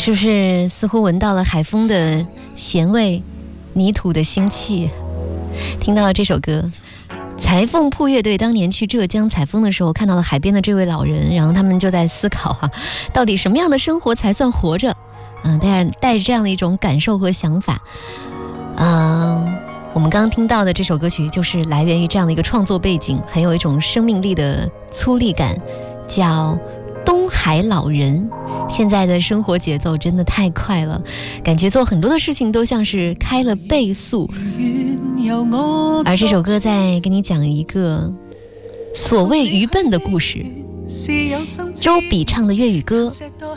是不是似乎闻到了海风的咸味，泥土的腥气？听到了这首歌，裁缝铺乐队当年去浙江采风的时候，看到了海边的这位老人，然后他们就在思考到底什么样的生活才算活着？带着这样的一种感受和想法。我们刚刚听到的这首歌曲就是来源于这样的一个创作背景，很有一种生命力的粗粝感，叫东海老人。现在的生活节奏真的太快了，感觉做很多的事情都像是开了倍速。而这首歌在跟你讲一个所谓愚笨的故事。周笔唱的粤语歌